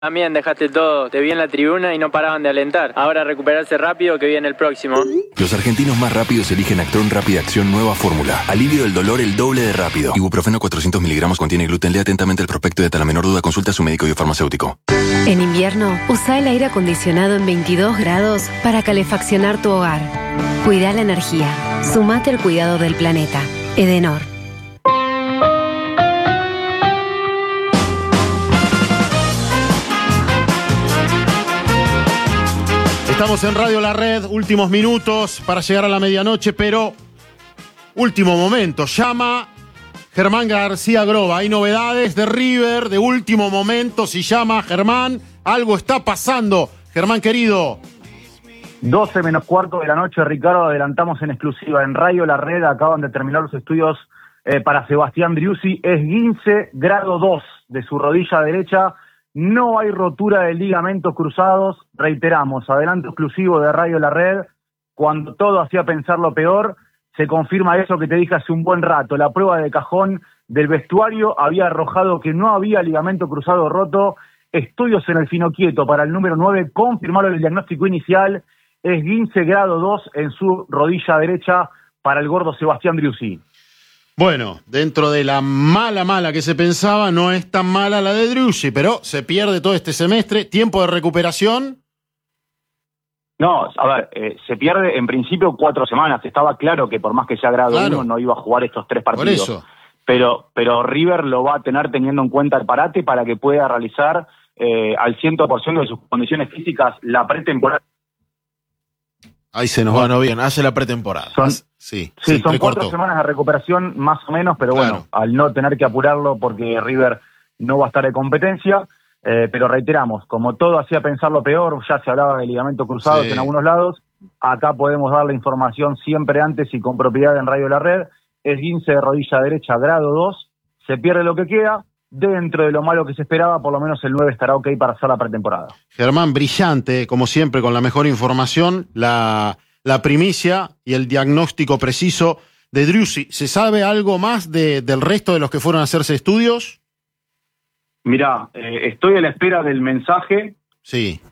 También dejaste todo, te vi en la tribuna y no paraban de alentar. Ahora recuperarse rápido que viene el próximo. Los argentinos más rápidos eligen Actron Rápida Acción Nueva Fórmula. Alivio del dolor el doble de rápido. Ibuprofeno 400 miligramos contiene gluten. Lea atentamente el prospecto y ante la menor duda consulta a su médico y farmacéutico. En invierno, usa el aire acondicionado en 22 grados para calefaccionar tu hogar. Cuida la energía. Sumate al cuidado del planeta. Edenor. Estamos en Radio La Red, últimos minutos para llegar a la medianoche, pero último momento. Llama Germán García Groba. Hay novedades de River, de último momento. Si llama Germán, algo está pasando. Germán, querido. 12 menos cuarto de la noche, Ricardo, adelantamos en exclusiva en Radio La Red. Acaban de terminar los estudios para Sebastián Driussi. Esguince grado 2 de su rodilla derecha. No hay rotura de ligamentos cruzados. Reiteramos, adelanto exclusivo de Radio La Red. Cuando todo hacía pensar lo peor, se confirma eso que te dije hace un buen rato. La prueba de cajón del vestuario había arrojado que no había ligamento cruzado roto. Estudios en el Finoquieto para el número 9 confirmaron el diagnóstico inicial. Esguince grado 2 en su rodilla derecha para el gordo Sebastián Driussi. Bueno, dentro de la mala que se pensaba, no es tan mala la de Driussi, pero se pierde todo este semestre. ¿Tiempo de recuperación? No, a ver, se pierde en principio 4 semanas. Estaba claro que por más que sea grado 1 no iba a jugar estos 3 partidos. Por eso. Pero River lo va a tener teniendo en cuenta el parate para que pueda realizar al 100% de sus condiciones físicas la pretemporada. Ahí se nos Bueno, bien, hace la pretemporada. Sí, son 4 semanas de recuperación más o menos, pero claro. Bueno, al no tener que apurarlo porque River no va a estar de competencia, pero reiteramos, como todo hacía pensar lo peor, ya se hablaba de ligamentos cruzados en algunos lados, acá podemos dar la información siempre antes y con propiedad en Radio La Red. Esguince de rodilla derecha grado 2, se pierde lo que queda. Dentro de lo malo que se esperaba, por lo menos el 9 estará ok para hacer la pretemporada. Germán, brillante, como siempre, con la mejor información, la primicia y el diagnóstico preciso de Driussi. ¿Se sabe algo más del resto de los que fueron a hacerse estudios? Mirá, estoy a la espera del mensaje. Sí.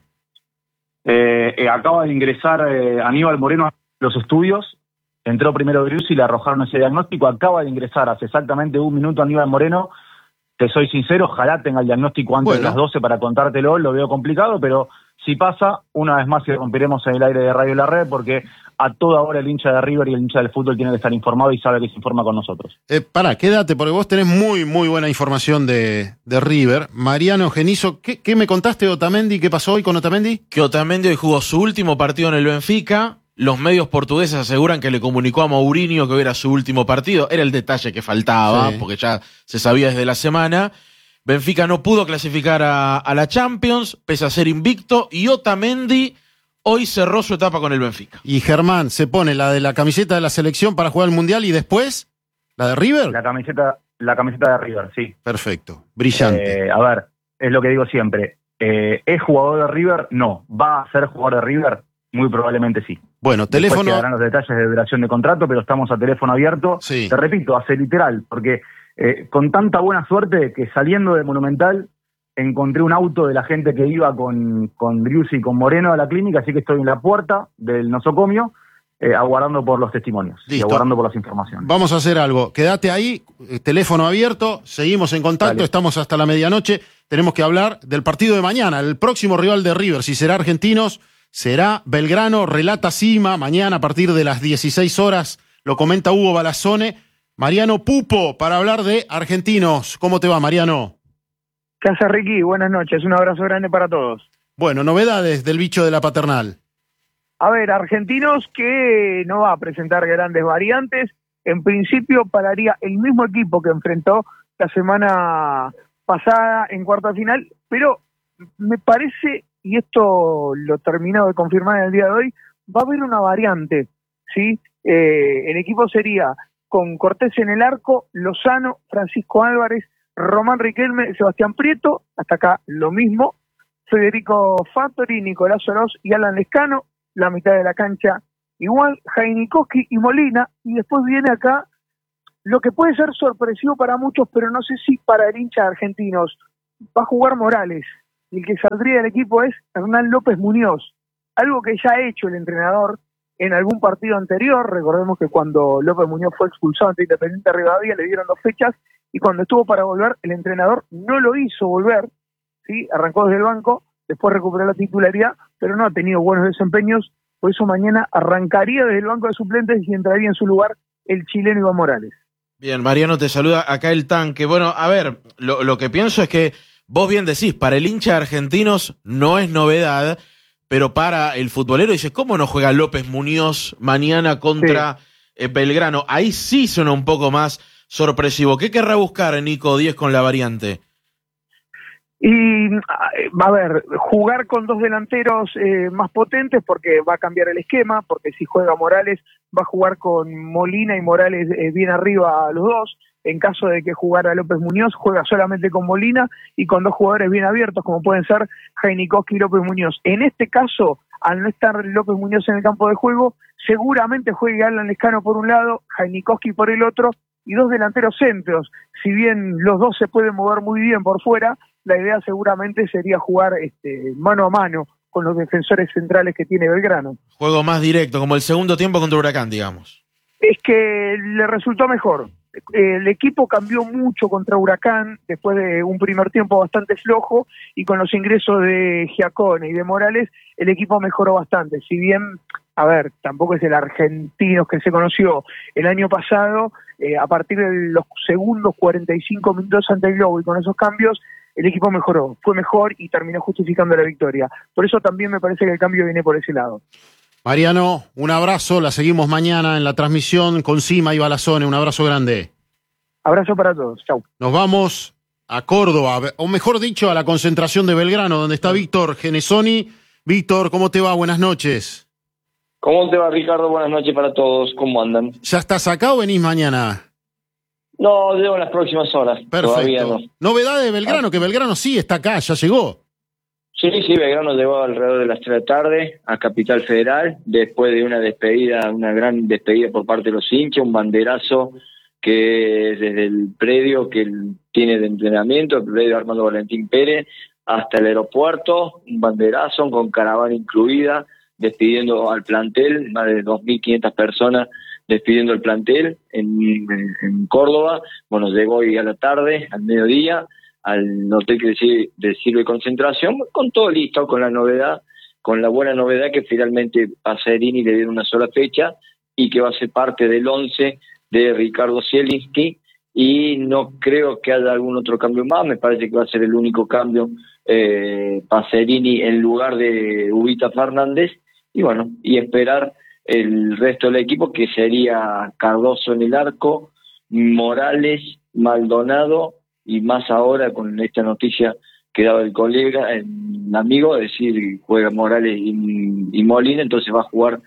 Acaba de ingresar Aníbal Moreno a los estudios. Entró primero Driussi y le arrojaron ese diagnóstico. Acaba de ingresar hace exactamente 1 minuto Aníbal Moreno. Te soy sincero, ojalá tenga el diagnóstico antes de las 12 para contártelo, lo veo complicado, pero si pasa, una vez más irrumpiremos en el aire de Radio La Red, porque a toda hora el hincha de River y el hincha del fútbol tiene que estar informado y sabe que se informa con nosotros. Quédate, porque vos tenés muy buena información de River. Mariano Genizo, ¿qué me contaste de Otamendi? ¿Qué pasó hoy con Otamendi? Que Otamendi hoy jugó su último partido en el Benfica. Los medios portugueses aseguran que le comunicó a Mourinho que hoy era su último partido. Era el detalle que faltaba, porque ya se sabía desde la semana. Benfica no pudo clasificar a la Champions, pese a ser invicto, y Otamendi hoy cerró su etapa con el Benfica. Y Germán, ¿se pone la de la camiseta de la selección para jugar el Mundial y después la de River? La camiseta de River, sí. Perfecto, brillante. A ver, es lo que digo siempre. ¿Es jugador de River? No. ¿Va a ser jugador de River? Muy probablemente sí. Bueno, teléfono. Después quedarán los detalles de duración de contrato, pero estamos a teléfono abierto. Sí. Te repito, hace literal, porque con tanta buena suerte que saliendo de Monumental encontré un auto de la gente que iba con Driussi y con Moreno a la clínica, así que estoy en la puerta del nosocomio aguardando por los testimonios. Listo. Y aguardando por las informaciones. Vamos a hacer algo. Quédate ahí, teléfono abierto, seguimos en contacto, Dale. Estamos hasta la medianoche. Tenemos que hablar del partido de mañana, el próximo rival de River, si será Argentinos. Será Belgrano, relata Sima, mañana a partir de las 16 horas, lo comenta Hugo Balazzone. Mariano Pupo, para hablar de Argentinos. ¿Cómo te va, Mariano? ¿Qué hace, Ricky? Buenas noches, un abrazo grande para todos. Bueno, novedades del bicho de la paternal. A ver, Argentinos que no va a presentar grandes variantes, en principio pararía el mismo equipo que enfrentó la semana pasada en cuarta final, pero me parece, y esto lo terminado de confirmar en el día de hoy, va a haber una variante, ¿sí? El equipo sería con Cortés en el arco, Lozano, Francisco Álvarez, Román Riquelme, Sebastián Prieto, hasta acá lo mismo, Federico Fattori, Nicolás Oroz y Alan Lescano, la mitad de la cancha igual, Jainikowski y Molina, y después viene acá lo que puede ser sorpresivo para muchos, pero no sé si para el hincha de Argentinos. Va a jugar Morales, y el que saldría del equipo es Hernán López Muñoz, algo que ya ha hecho el entrenador en algún partido anterior. Recordemos que cuando López Muñoz fue expulsado ante Independiente Rivadavia le dieron 2 fechas, y cuando estuvo para volver, el entrenador no lo hizo volver, ¿sí? Arrancó desde el banco, después recuperó la titularidad, pero no ha tenido buenos desempeños. Por eso mañana arrancaría desde el banco de suplentes y entraría en su lugar el chileno Iván Morales. Bien, Mariano, te saluda acá el tanque. Bueno, a ver, lo que pienso es que vos bien decís, para el hincha de Argentinos no es novedad, pero para el futbolero dices, ¿cómo no juega López Muñoz mañana contra Belgrano? Ahí sí suena un poco más sorpresivo. ¿Qué querrá buscar Nico Díez con la variante? Y, a ver, jugar con 2 delanteros más potentes, porque va a cambiar el esquema, porque si juega Morales, va a jugar con Molina y Morales bien arriba a los dos. En caso de que jugara López Muñoz, juega solamente con Molina y con 2 jugadores bien abiertos, como pueden ser Heinikowski y López Muñoz. En este caso, al no estar López Muñoz en el campo de juego, seguramente juegue Alan Lescano por un lado, Heinikowski por el otro, y 2 delanteros centros. Si bien los 2 se pueden mover muy bien por fuera, la idea seguramente sería jugar mano a mano con los defensores centrales que tiene Belgrano. Juego más directo, como el segundo tiempo contra Huracán, digamos. Es que le resultó mejor. El equipo cambió mucho contra Huracán después de un primer tiempo bastante flojo, y con los ingresos de Giacone y de Morales el equipo mejoró bastante. Si bien, a ver, tampoco es el Argentinos que se conoció el año pasado, a partir de los segundos 45 minutos ante el Globo y con esos cambios el equipo mejoró, fue mejor y terminó justificando la victoria. Por eso también me parece que el cambio viene por ese lado. Mariano, un abrazo, la seguimos mañana en la transmisión con Sima y Balazone, un abrazo grande. Abrazo para todos, chau. Nos vamos a Córdoba, o mejor dicho, a la concentración de Belgrano, donde está Víctor Genesoni. Víctor, ¿cómo te va? Buenas noches. ¿Cómo te va, Ricardo? Buenas noches para todos, ¿cómo andan? ¿Ya estás acá o venís mañana? No, llevo en las próximas horas. Perfecto. Todavía no. Novedad de Belgrano, que Belgrano sí está acá, ya llegó. Sí, Belgrano llegó alrededor de las 3 de la tarde a Capital Federal, después de una despedida, una gran despedida por parte de los hinchas, un banderazo que desde el predio que él tiene de entrenamiento, el predio Armando Valentín Pérez, hasta el aeropuerto, un banderazo con caravana incluida, despidiendo al plantel, más de 2.500 personas despidiendo el plantel en Córdoba. Bueno, llegó hoy a la tarde, al mediodía, al hotel que sirve concentración, con todo listo, con la novedad, con la buena novedad que finalmente Pacerini le dieron una sola fecha y que va a ser parte del 11 de Ricardo Zielinski, y no creo que haya algún otro cambio más. Me parece que va a ser el único cambio, Pacerini en lugar de Ubita Fernández, y bueno, y esperar el resto del equipo, que sería Cardoso en el arco, Morales, Maldonado, y más ahora con esta noticia que daba el colega, el amigo, es decir, juega Morales y Molina, entonces va a jugar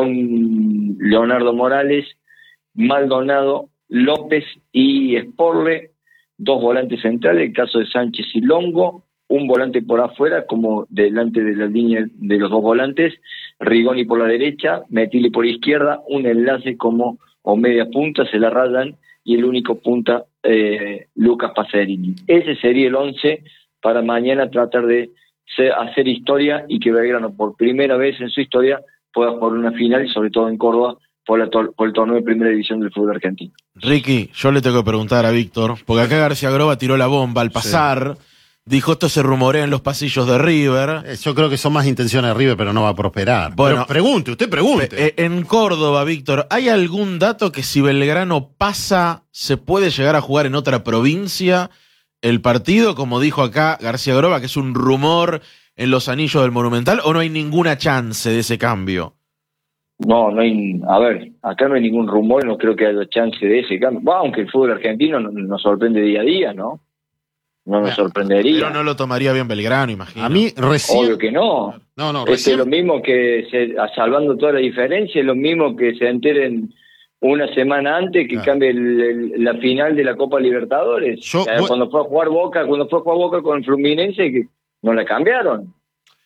con Leonardo Morales, Maldonado, López y Sporle, 2 volantes centrales, el caso de Sánchez y Longo, un volante por afuera, como delante de la línea de los 2 volantes, Rigoni por la derecha, Metilli por izquierda, un enlace como o media punta, se la rayan, y el único punta, Lucas Pacerini. Ese sería el 11 para mañana, tratar de hacer historia y que Belgrano por primera vez en su historia pueda jugar una final, y sobre todo en Córdoba, por el torneo de primera división del fútbol argentino. Ricky, yo le tengo que preguntar a Víctor, porque acá García Groba tiró la bomba al pasar, dijo esto se rumorea en los pasillos de River. Yo creo que son más intenciones de River, pero no va a prosperar. Bueno, pero usted pregunte. En Córdoba, Víctor, ¿hay algún dato que si Belgrano pasa, se puede llegar a jugar en otra provincia el partido, como dijo acá García Groba, que es un rumor en los anillos del Monumental, o no hay ninguna chance de ese cambio? No hay, a ver, acá no hay ningún rumor, no creo que haya chance de ese cambio. Aunque el fútbol argentino nos sorprende día a día, ¿no? No nos sorprendería. Pero no lo tomaría bien Belgrano, imagino. A mí recién... Obvio que no. No, recién... Es lo mismo que, salvando toda la diferencia, es lo mismo que se enteren una semana antes que cambie la final de la Copa Libertadores. Cuando fue a jugar Boca con el Fluminense, que no la cambiaron.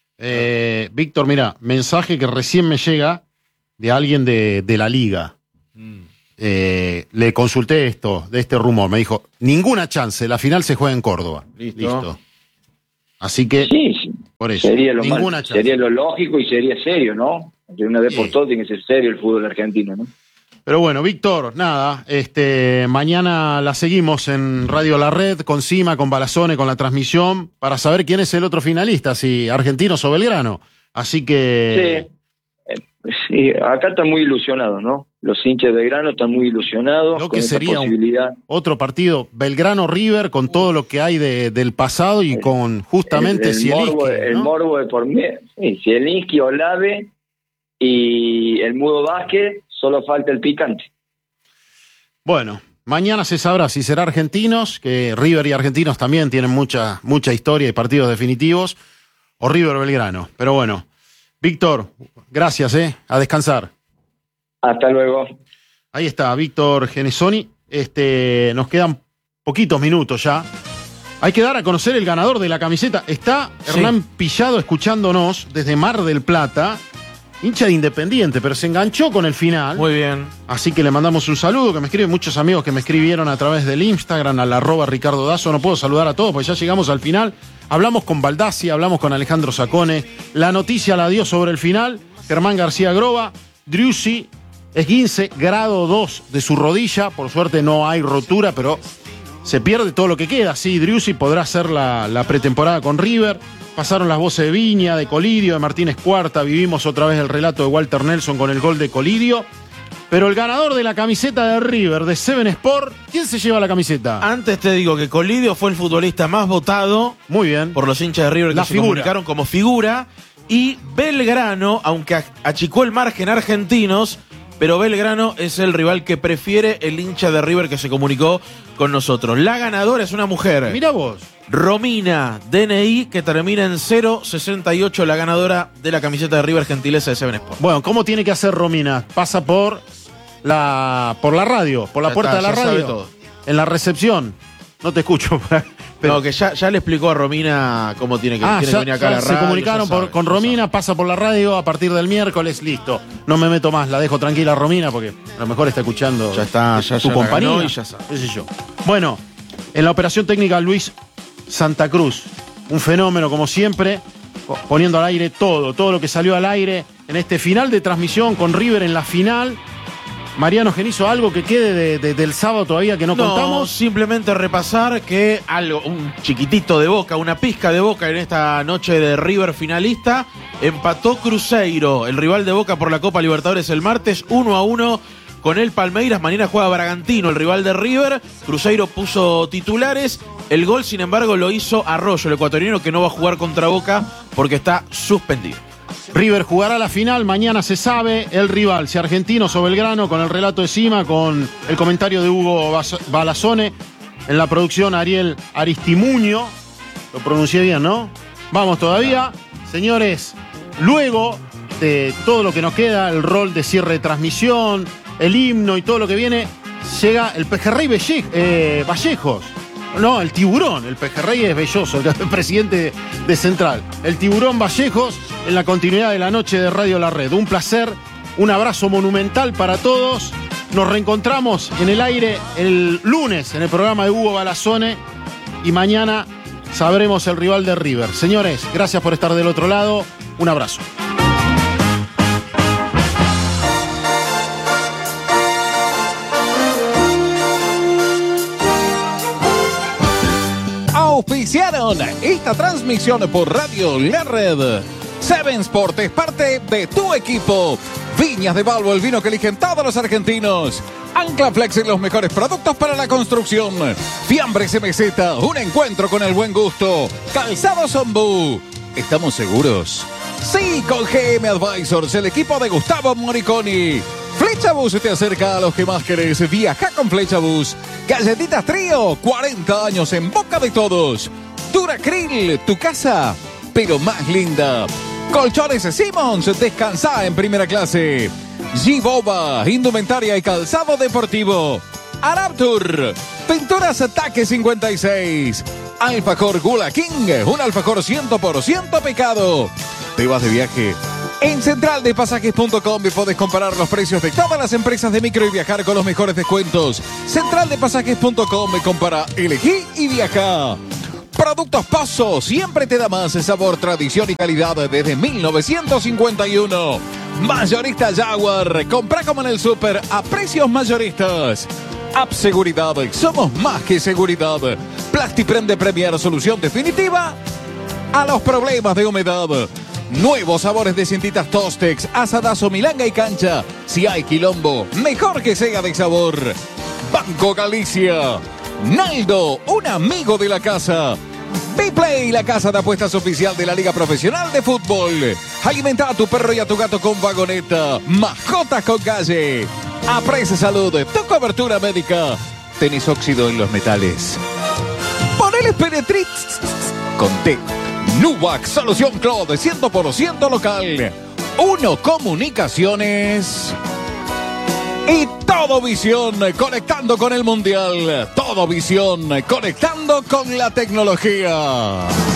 Víctor, mira, mensaje que recién me llega de alguien de la Liga. Le consulté de este rumor, me dijo, ninguna chance, la final se juega en Córdoba. Listo. Así que, sí. por eso, sería lo chance. Sería lo lógico y sería serio, ¿no? De una vez por todas tiene que ser serio el fútbol argentino, ¿no? Pero bueno, Víctor, nada, mañana la seguimos en Radio La Red, con Cima, con Balazone, con la transmisión, para saber quién es el otro finalista, si Argentinos o Belgrano. Así que... Sí, acá están muy ilusionados, ¿no? Los hinchas de Belgrano están muy ilusionados. Lo que sería otro partido, Belgrano-River, con todo lo que hay del pasado y con justamente Zielinski. El morbo de por medio. Sí, Zielinski, Olave y el Mudo Vázquez, solo falta el picante. Bueno, mañana se sabrá si será Argentinos, que River y Argentinos también tienen mucha historia y partidos definitivos, o River-Belgrano. Pero bueno, Víctor, gracias, a descansar. Hasta luego. Ahí está, Víctor Genesoni. Nos quedan poquitos minutos ya. Hay que dar a conocer el ganador de la camiseta. Está Hernán Pillado escuchándonos desde Mar del Plata, hincha de Independiente, pero se enganchó con el final. Muy bien. Así que le mandamos un saludo, que me escriben muchos amigos que me escribieron a través del Instagram, al @Ricardo Dazo. No puedo saludar a todos, porque ya llegamos al final. Hablamos con Baldassi, hablamos con Alejandro Sacone. La noticia la dio sobre el final Germán García Groba. Driussi, esguince, grado 2 de su rodilla. Por suerte no hay rotura, pero se pierde todo lo que queda. Sí, Driussi podrá hacer la pretemporada con River. Pasaron las voces de Viña, de Colidio, de Martínez Cuarta. Vivimos otra vez el relato de Walter Nelson con el gol de Colidio. Pero el ganador de la camiseta de River, de Seven Sport, ¿quién se lleva la camiseta? Antes te digo que Colidio fue el futbolista más votado. Muy bien. Por los hinchas de River que se comunicaron como figura. Y Belgrano, aunque achicó el margen Argentinos, pero Belgrano es el rival que prefiere el hincha de River que se comunicó con nosotros. La ganadora es una mujer. Mira vos. Romina, DNI, que termina en 068, la ganadora de la camiseta de River, gentileza de Seven Sport. Bueno, ¿cómo tiene que hacer Romina? Pasa por la radio, por la puerta de la radio. Todo. En la recepción. No te escucho. Pero... No, que ya le explicó a Romina cómo tiene que venir acá a la radio. Se comunicaron con Romina, pasa por la radio a partir del miércoles, listo. No me meto más, la dejo tranquila a Romina porque a lo mejor está escuchando su compañía. Y ya sabe. ¿Qué sé yo? Bueno, en la operación técnica Luis Santa Cruz, un fenómeno como siempre, poniendo al aire todo lo que salió al aire en este final de transmisión con River en la final. Mariano Genizo, ¿algo que quede del sábado todavía que no contamos? Simplemente repasar que un chiquitito de Boca, una pizca de Boca en esta noche de River finalista. Empató Cruzeiro, el rival de Boca por la Copa Libertadores el martes, 1-1 con el Palmeiras. Mañana juega Bragantino, el rival de River. Cruzeiro puso titulares. El gol, sin embargo, lo hizo Arroyo, el ecuatoriano, que no va a jugar contra Boca porque está suspendido. River jugará la final, mañana se sabe el rival, si Argentinos o Belgrano, con el relato de Cima, con el comentario de Hugo Balazone, en la producción Ariel Aristimuño, lo pronuncié bien, ¿no? Vamos todavía, señores, luego de todo lo que nos queda, el rol de cierre de transmisión, el himno y todo lo que viene, llega el Pejerrey Vallejos. No, el Tiburón, el Pejerrey es Belloso, el presidente de Central. El Tiburón Vallejos en la continuidad de la noche de Radio La Red. Un placer, un abrazo monumental para todos. Nos reencontramos en el aire el lunes en el programa de Hugo Balazone y mañana sabremos el rival de River. Señores, gracias por estar del otro lado. Un abrazo. Auspiciaron esta transmisión por Radio La Red. Seven Sport es parte de tu equipo. Viñas de Balbo, el vino que eligen todos los argentinos. Ancla Flex, los mejores productos para la construcción. Fiambres MZ, un encuentro con el buen gusto. Calzado Zombú. ¿Estamos seguros? Sí, con GM Advisors, el equipo de Gustavo Moriconi. Flechabus te acerca a los que más querés. Viaja con Flechabus. Galletitas Trío, 40 años en boca de todos. Duracril, tu casa, pero más linda. Colchones Simmons, descansa en primera clase. G-Boba, indumentaria y calzado deportivo. Araptur, pinturas Ataque 56. Alfajor Gula King, un alfajor 100% pecado. ¿Te vas de viaje? En centraldepasajes.com podés comparar los precios de todas las empresas de micro y viajar con los mejores descuentos. Centraldepasajes.com, compara, elegí y viaja. Productos Pozo, siempre te da más sabor, tradición y calidad desde 1951. Mayorista Jaguar, compra como en el súper a precios mayoristas. App Seguridad, somos más que seguridad. Plastiprem de Premier, solución definitiva a los problemas de humedad. Nuevos sabores de cintitas Tostex, asadazo, milanga y cancha. Si hay quilombo, mejor que sea de sabor. Banco Galicia. Naldo, un amigo de la casa. Bplay, la casa de apuestas oficial de la Liga Profesional de Fútbol. Alimenta a tu perro y a tu gato con vagoneta. Mascotas con calle. Aprece Salud, tu cobertura médica. Tenés óxido en los metales. Ponele Penetrit con T. Nuvac, solución Cloud, 100% local. Uno Comunicaciones. Y Todo Visión, conectando con el Mundial. Todo Visión, conectando con la tecnología.